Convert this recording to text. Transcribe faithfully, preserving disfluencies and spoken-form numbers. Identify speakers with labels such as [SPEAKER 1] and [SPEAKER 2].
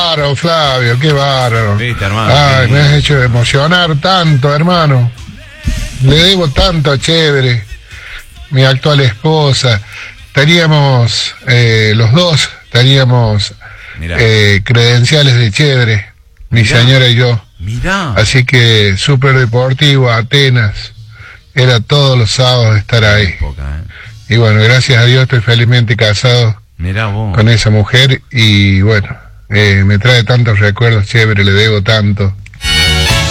[SPEAKER 1] bárbaro, Flavio, qué bárbaro.
[SPEAKER 2] Viste, hermano.
[SPEAKER 1] Ay, me has hecho emocionar tanto, hermano. Le debo tanto a Chévere, mi actual esposa. Teníamos, eh, los dos, teníamos eh, credenciales de Chévere, mi Mirá. señora y yo.
[SPEAKER 2] Mirá.
[SPEAKER 1] Así que Super Deportivo, Atenas, era todos los sábados estar ahí. Época, eh. Y bueno, gracias a Dios estoy felizmente casado
[SPEAKER 2] Mirá vos.
[SPEAKER 1] con esa mujer y bueno, eh, me trae tantos recuerdos, Chévere, le debo tanto.